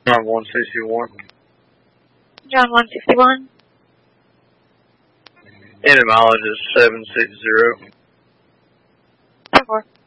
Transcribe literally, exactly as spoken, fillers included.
John one sixty-one. John one sixty-one. Entomologist seven six zero. ten four.